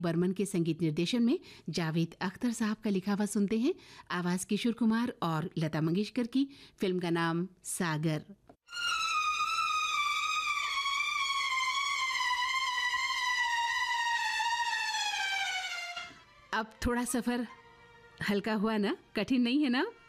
बर्मन के संगीत निर्देशन में जावेद अख्तर साहब का लिखा हुआ सुनते हैं। आवाज किशोर कुमार और लता मंगेशकर की। फिल्म का नाम सागर। अब थोड़ा सफर हल्का हुआ ना, कठिन नहीं है ना?